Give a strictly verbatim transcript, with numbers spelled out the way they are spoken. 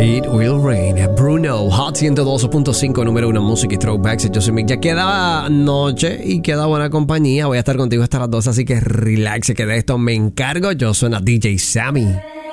It Will Rain, Bruno, Hot ciento dos punto cinco, número uno, música y throwbacks. Yo soy Mick. Ya queda noche y queda buena compañía. Voy a estar contigo hasta las dos, así que relax, que de esto me encargo. Yo suena D J Sammy.